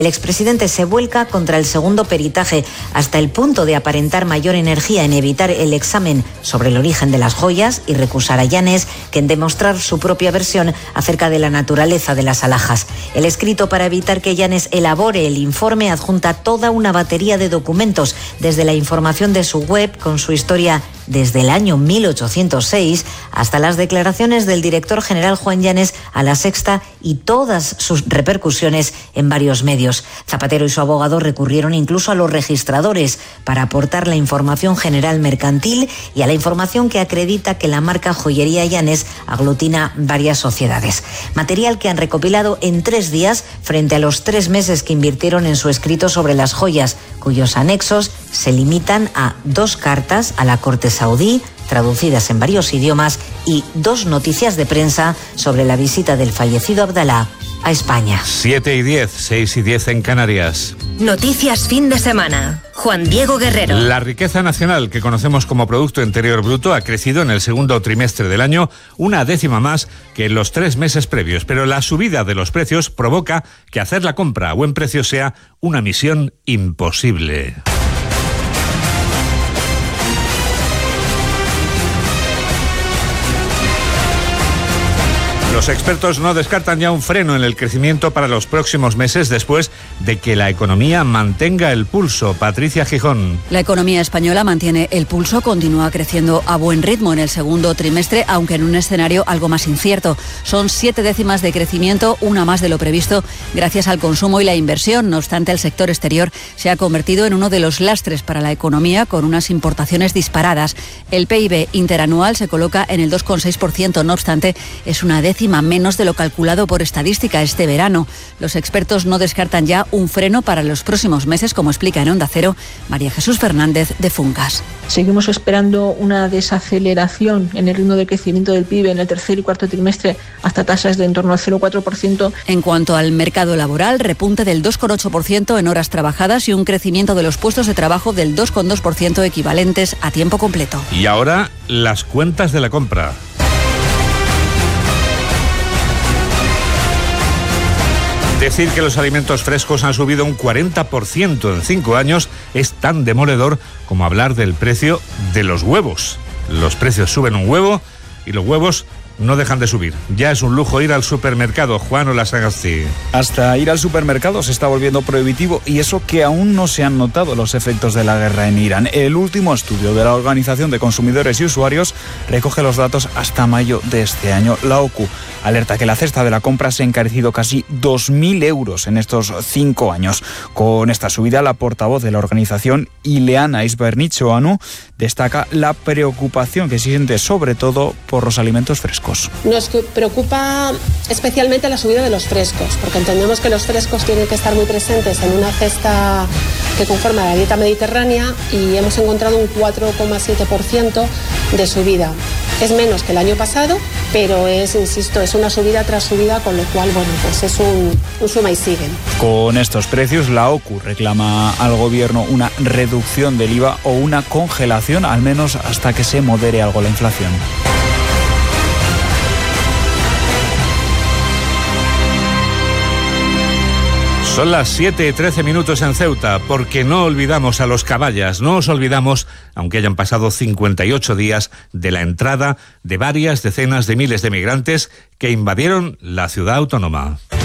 El expresidente se vuelca contra el segundo peritaje hasta el punto de aparentar mayor energía en evitar el examen sobre el origen de las joyas y recusar a Llanes que en demostrar su propia versión acerca de la naturaleza de las alhajas. El escrito para evitar que Llanes elabore el informe adjunta toda una batería de documentos, desde la información de su web con su historia desde el año 1806 hasta las declaraciones del director general Juan Llanes a La Sexta y todas sus repercusiones en varios medios. Zapatero y su abogado recurrieron incluso a los registradores para aportar la información general mercantil y a la información que acredita que la marca Joyería Llanes aglutina varias sociedades. Material que han recopilado en 3 días frente a los 3 meses que invirtieron en su escrito sobre las joyas, cuyos anexos se limitan a 2 cartas a la corte saudí, traducidas en varios idiomas, y 2 noticias de prensa sobre la visita del fallecido Abdalá a España. 7:10, 6:10 en Canarias. Noticias fin de semana. Juan Diego Guerrero. La riqueza nacional que conocemos como Producto Interior Bruto ha crecido en el segundo trimestre del año 1/10 más que en los 3 meses previos, pero la subida de los precios provoca que hacer la compra a buen precio sea una misión imposible. Los expertos no descartan ya un freno en el crecimiento para los próximos meses después de que la economía mantenga el pulso. Patricia Gijón. La economía española mantiene el pulso, continúa creciendo a buen ritmo en el segundo trimestre, aunque en un escenario algo más incierto. Son 7 décimas de crecimiento, una más de lo previsto, gracias al consumo y la inversión. No obstante, el sector exterior se ha convertido en uno de los lastres para la economía, con unas importaciones disparadas. El PIB interanual se coloca en el 2,6%, no obstante, es una décima menos de lo calculado por Estadística este verano. Los expertos no descartan ya un freno para los próximos meses, como explica en Onda Cero María Jesús Fernández de Funcas. Seguimos esperando una desaceleración en el ritmo de crecimiento del PIB en el tercer y cuarto trimestre hasta tasas de en torno al 0,4%. En cuanto al mercado laboral, repunte del 2,8% en horas trabajadas y un crecimiento de los puestos de trabajo del 2,2% equivalentes a tiempo completo. Y ahora, las cuentas de la compra. Decir que los alimentos frescos han subido un 40% en 5 años es tan demoledor como hablar del precio de los huevos. Los precios suben un huevo y los huevos no dejan de subir. Ya es un lujo ir al supermercado. Juan Olasagasti. Hasta ir al supermercado se está volviendo prohibitivo, y eso que aún no se han notado los efectos de la guerra en Irán. El último estudio de la Organización de Consumidores y Usuarios recoge los datos hasta mayo de este año. La OCU alerta que la cesta de la compra se ha encarecido casi 2.000 euros en estos 5 años. Con esta subida, la portavoz de la organización, Ileana Isbernitxoanu, destaca la preocupación que siente sobre todo por los alimentos frescos. Nos preocupa especialmente la subida de los frescos, porque entendemos que los frescos tienen que estar muy presentes en una cesta que conforma la dieta mediterránea, y hemos encontrado un 4,7% de subida. Es menos que el año pasado, pero es una subida tras subida, con lo cual, pues es un suma y sigue. Con estos precios, la OCU reclama al gobierno una reducción del IVA o una congelación, al menos hasta que se modere algo la inflación. Son las 7:13 en Ceuta, porque no olvidamos a los caballas, no os olvidamos, aunque hayan pasado 58 días de la entrada de varias decenas de miles de migrantes que invadieron la ciudad autónoma.